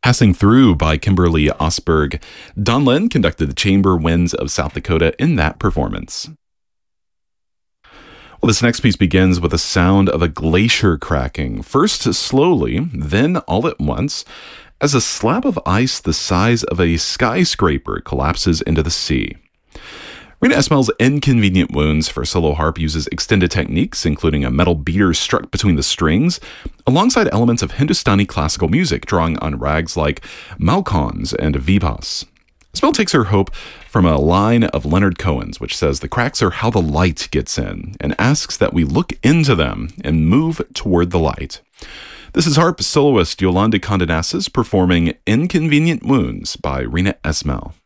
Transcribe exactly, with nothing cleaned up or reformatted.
Passing Through by Kimberly Osberg. Don Lynn conducted the Chamber Winds of South Dakota in that performance. Well, this next piece begins with the sound of a glacier cracking, first slowly, then all at once, as a slab of ice the size of a skyscraper collapses into the sea. Rena Esmail's Inconvenient Wounds for solo harp uses extended techniques, including a metal beater struck between the strings, alongside elements of Hindustani classical music, drawing on rags like malkauns and vibhas. Esmail takes her hope from a line of Leonard Cohen's, which says, "The cracks are how the light gets in," and asks that we look into them and move toward the light. This is harp soloist Yolanda Condenasis performing Inconvenient Wounds by Rena Esmail.